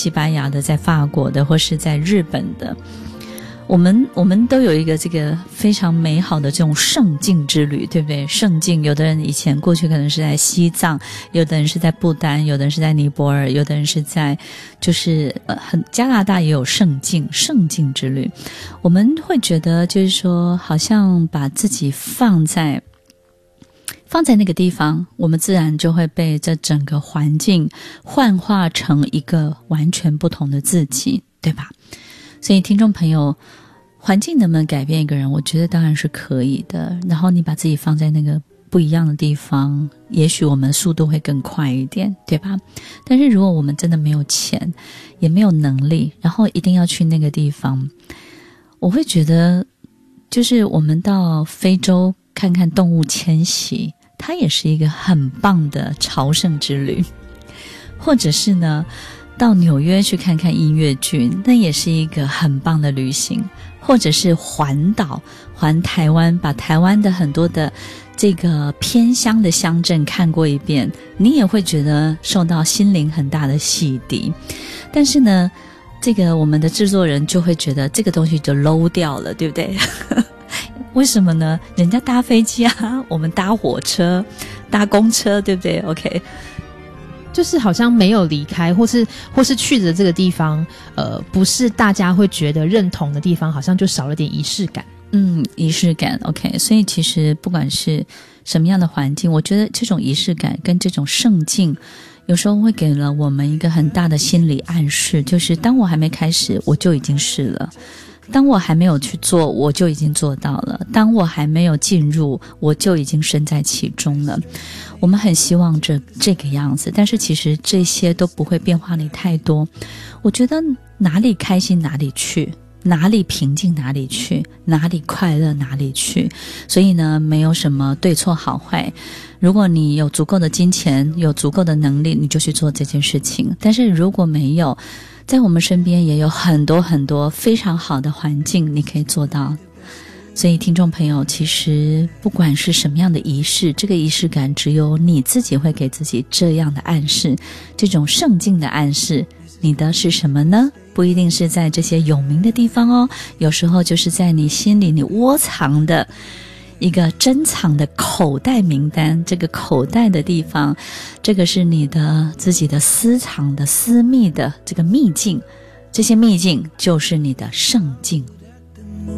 西班牙的，在法国的，或是在日本的，我们都有一个这个非常美好的这种圣境之旅，对不对？圣境，有的人以前过去可能是在西藏，有的人是在不丹，有的人是在尼泊尔，有的人是在就是加拿大也有圣境之旅。我们会觉得就是说好像把自己放在那个地方，我们自然就会被这整个环境幻化成一个完全不同的自己，对吧？所以听众朋友，环境能不能改变一个人？我觉得当然是可以的。然后你把自己放在那个不一样的地方，也许我们速度会更快一点，对吧？但是如果我们真的没有钱，也没有能力，然后一定要去那个地方，我会觉得就是我们到非洲看看动物迁徙，它也是一个很棒的朝圣之旅。或者是呢到纽约去看看音乐剧，那也是一个很棒的旅行。或者是环岛环台湾，把台湾的很多的这个偏乡的乡镇看过一遍，你也会觉得受到心灵很大的洗涤。但是呢这个我们的制作人就会觉得这个东西就 low 掉了，对不对？为什么呢？人家搭飞机啊，我们搭火车搭公车，对不对？ OK， 就是好像没有离开，或是去的这个地方不是大家会觉得认同的地方，好像就少了点仪式感。 仪式感 OK。 所以其实不管是什么样的环境，我觉得这种仪式感跟这种圣境有时候会给了我们一个很大的心理暗示，就是当我还没开始我就已经是了，当我还没有去做我就已经做到了，当我还没有进入我就已经身在其中了。我们很希望这个样子，但是其实这些都不会变化你太多。我觉得哪里开心哪里去，哪里平静哪里去，哪里快乐哪里去。所以呢没有什么对错好坏，如果你有足够的金钱，有足够的能力，你就去做这件事情。但是如果没有，在我们身边也有很多很多非常好的环境你可以做到。所以听众朋友，其实不管是什么样的仪式，这个仪式感只有你自己会给自己这样的暗示，这种圣境的暗示。你的是什么呢？不一定是在这些有名的地方哦，有时候就是在你心里你窝藏的一个珍藏的口袋名单，这个口袋的地方，这个是你的自己的私藏的私密的这个秘境，这些秘境就是你的圣境